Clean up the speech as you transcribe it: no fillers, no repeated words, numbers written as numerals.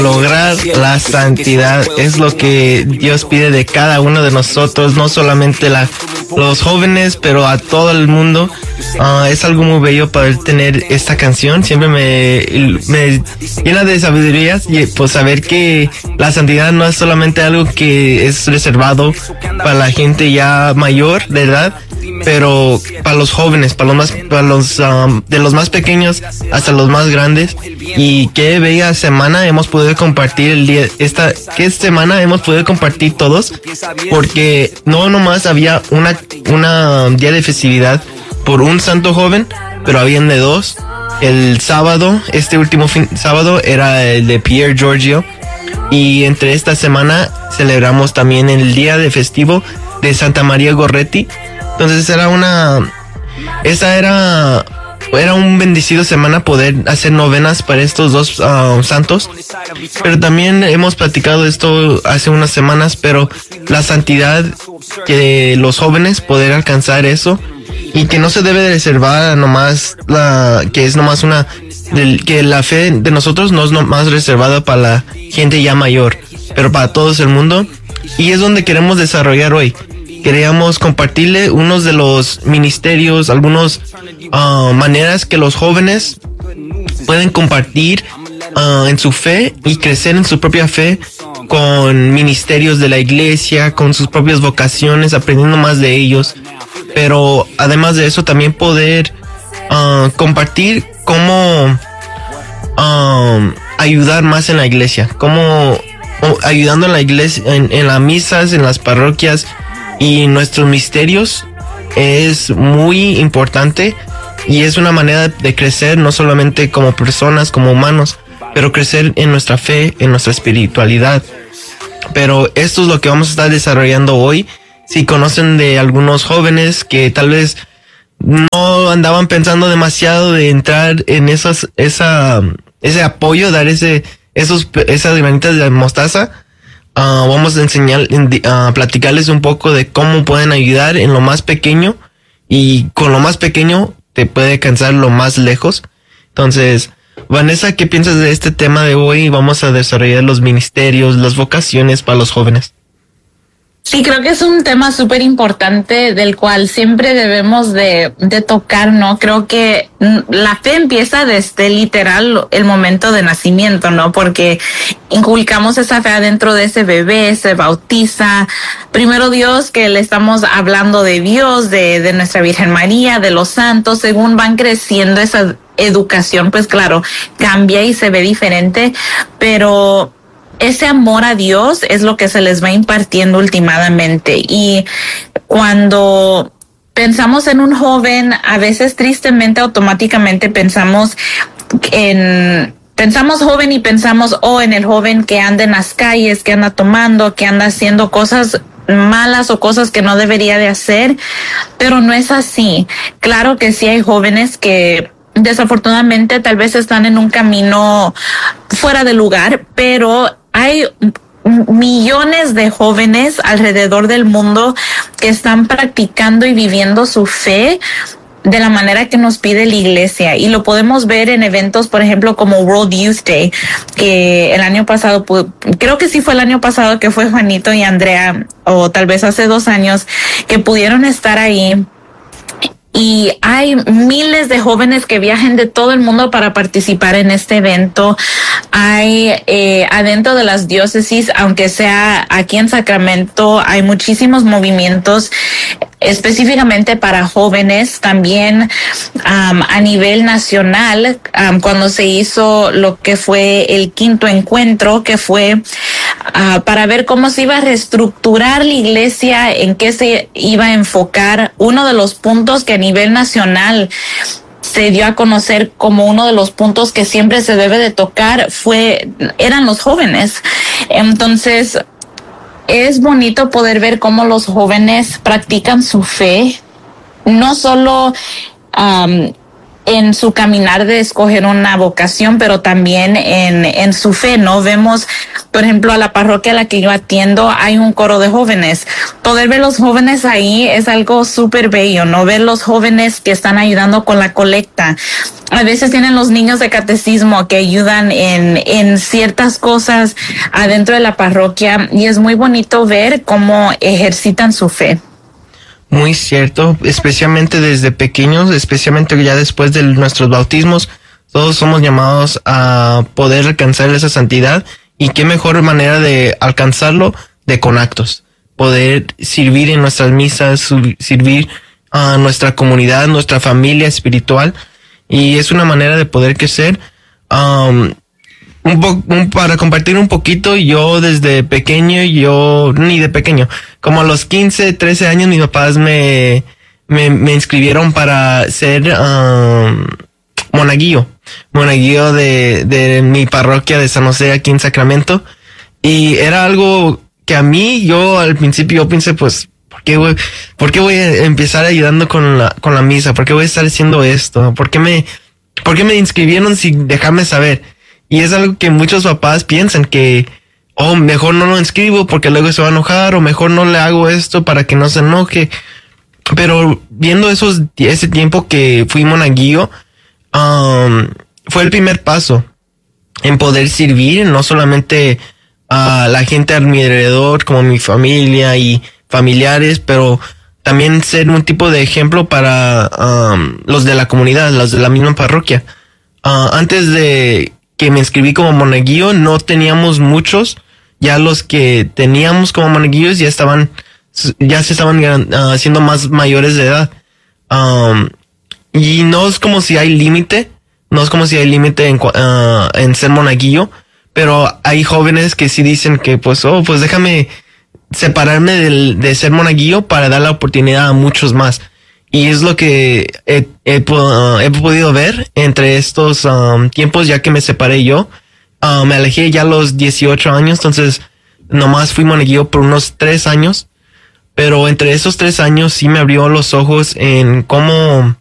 lograr la santidad es lo que Dios pide de cada uno de nosotros, no solamente los jóvenes, pero a todo el mundo. Es algo muy bello poder tener esta canción. Siempre me llena de sabiduría y pues saber que la santidad no es solamente algo que es reservado para la gente ya mayor de edad, pero para los jóvenes, para los de los más pequeños hasta los más grandes. Y qué bella semana hemos podido compartir qué semana hemos podido compartir todos, porque no nomás había una día de festividad por un santo joven, pero habían de dos. El sábado, este último sábado era el de Pier Giorgio, y entre esta semana celebramos también el día de festivo de Santa María Goretti. Entonces era un bendecido semana poder hacer novenas para estos dos santos. Pero también hemos platicado esto hace unas semanas, pero la santidad que los jóvenes poder alcanzar eso, y que no se debe de reservar nomás que es nomás que la fe de nosotros no es nomás reservada para la gente ya mayor, pero para todo el mundo. Y es donde queremos desarrollar hoy. Queríamos compartirle unos de los ministerios, algunas maneras que los jóvenes pueden compartir en su fe y crecer en su propia fe con ministerios de la iglesia, con sus propias vocaciones, aprendiendo más de ellos. Pero además de eso, también poder compartir cómo ayudar más en la iglesia, cómo ayudando en la iglesia, en las misas, en las parroquias y nuestros misterios. Es muy importante y es una manera de crecer, no solamente como personas, como humanos, pero crecer en nuestra fe, en nuestra espiritualidad. Pero esto es lo que vamos a estar desarrollando hoy. Si conocen de algunos jóvenes que tal vez no andaban pensando demasiado de entrar en ese apoyo, dar esas granitas de mostaza, vamos a platicarles un poco de cómo pueden ayudar en lo más pequeño, y con lo más pequeño te puede alcanzar lo más lejos. Entonces, Vanessa, ¿qué piensas de este tema de hoy? Vamos a desarrollar los ministerios, las vocaciones para los jóvenes. Sí, creo que es un tema súper importante del cual siempre debemos de tocar, ¿no? Creo que la fe empieza desde literal el momento de nacimiento, ¿no? Porque inculcamos esa fe adentro de ese bebé, se bautiza. Primero Dios, que le estamos hablando de Dios, de nuestra Virgen María, de los santos. Según van creciendo, esa educación, pues claro, cambia y se ve diferente, pero ese amor a Dios es lo que se les va impartiendo últimamente. Y cuando pensamos en un joven, a veces tristemente automáticamente pensamos joven y pensamos en el joven que anda en las calles, que anda tomando, que anda haciendo cosas malas o cosas que no debería de hacer, pero no es así. Claro que sí hay jóvenes que desafortunadamente tal vez están en un camino fuera de lugar, pero hay millones de jóvenes alrededor del mundo que están practicando y viviendo su fe de la manera que nos pide la iglesia, y lo podemos ver en eventos, por ejemplo, como World Youth Day, que el año pasado, creo que sí fue el año pasado, que fue Juanito y Andrea, o tal vez hace 2 años, que pudieron estar ahí. Y hay miles de jóvenes que viajan de todo el mundo para participar en este evento. Hay adentro de las diócesis, aunque sea aquí en Sacramento, hay muchísimos movimientos específicamente para jóvenes. También a nivel nacional, cuando se hizo lo que fue el 5º encuentro, que fue para ver cómo se iba a reestructurar la iglesia, en qué se iba a enfocar. Uno de los puntos que a nivel nacional se dio a conocer como uno de los puntos que siempre se debe de tocar eran los jóvenes. Entonces, es bonito poder ver cómo los jóvenes practican su fe, no solo en su caminar de escoger una vocación, pero también en su fe, ¿no? Vemos Por ejemplo, a la parroquia a la que yo atiendo hay un coro de jóvenes. Poder ver los jóvenes ahí es algo súper bello, ¿no? Ver los jóvenes que están ayudando con la colecta. A veces tienen los niños de catecismo que ayudan en ciertas cosas adentro de la parroquia, y es muy bonito ver cómo ejercitan su fe. Muy cierto, especialmente desde pequeños, especialmente ya después de nuestros bautismos, todos somos llamados a poder alcanzar esa santidad, y qué mejor manera de alcanzarlo de con actos. Poder servir en nuestras misas, servir a nuestra comunidad, nuestra familia espiritual, y es una manera de poder crecer. Para compartir un poquito, yo desde pequeño, como a los 15, 13 años, mis papás me inscribieron para ser monaguillo de mi parroquia de San José aquí en Sacramento, y era algo que a mí, yo al principio yo pensé, pues, ¿por qué voy a empezar ayudando con la misa? ¿Por qué voy a estar haciendo esto? ¿Por qué me inscribieron sin dejarme saber? Y es algo que muchos papás piensan que, mejor no lo inscribo porque luego se va a enojar, o mejor no le hago esto para que no se enoje. Pero viendo ese tiempo que fui monaguillo, fue el primer paso en poder servir, no solamente a la gente a mi alrededor, como mi familia y familiares, pero también ser un tipo de ejemplo para los de la comunidad, los de la misma parroquia. Antes de que me inscribí como monaguillo, no teníamos muchos. Ya los que teníamos como monaguillos ya se estaban haciendo más mayores de edad. Y no es como si hay límite, en ser monaguillo, pero hay jóvenes que sí dicen que pues déjame separarme de ser monaguillo para dar la oportunidad a muchos más. Y es lo que he podido ver entre estos tiempos, ya que me separé yo. Me alejé ya a los 18 años, entonces nomás fui monaguillo por unos 3 años. Pero entre esos 3 años sí me abrió los ojos en cómo